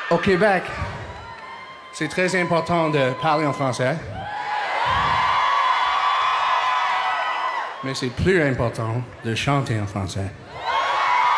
Au Québec, c'est très important de parler en français. Mais c'est plus important de chanter en français.